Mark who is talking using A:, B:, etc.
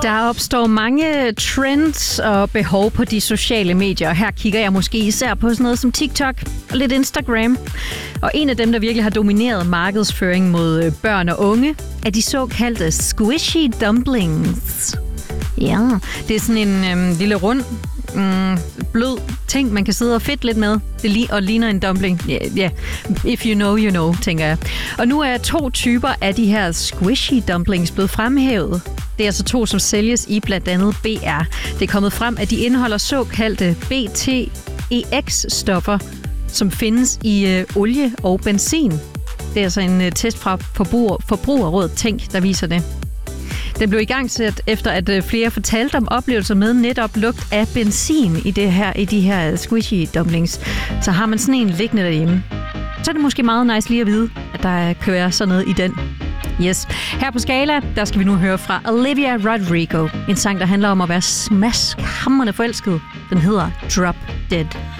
A: Der opstår mange trends og behov på de sociale medier. Her kigger jeg måske især på sådan noget som TikTok og lidt Instagram. Og en af dem, der virkelig har domineret markedsføring mod børn og unge, er de såkaldte squishy dumplings. Ja, det er sådan en lille rund, blød ting, man kan sidde og fedte lidt med. Det ligner en dumpling. Yeah. If you know, you know, tænker jeg. Og nu er 2 typer af de her squishy dumplings blevet fremhævet. Det er altså 2, som sælges i blandt andet BR. Det er kommet frem, at de indeholder såkaldte BTEX-stoffer, som findes i olie og benzin. Det er altså en test fra Forbrugerrådet Tænk, der viser det. Den blev igangsat efter, at flere fortalte om oplevelser med netop lugt af benzin i de her squishy dumplings. Så har man sådan en liggende derhjemme, så er det måske meget nice lige at vide, at der kører sådan noget i den. Yes. Her på Skala, der skal vi nu høre fra Olivia Rodrigo. En sang, der handler om at være smaskhamrende forelsket. Den hedder Drop Dead.